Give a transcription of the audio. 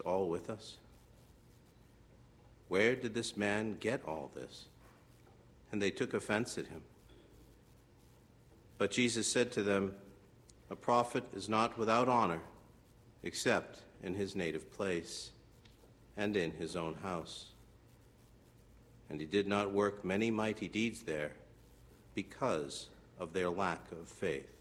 all with us? Where did this man get all this?" And they took offense at him. But Jesus said to them, "A prophet is not without honor, except in his native place and in his own house." And he did not work many mighty deeds there because of their lack of faith.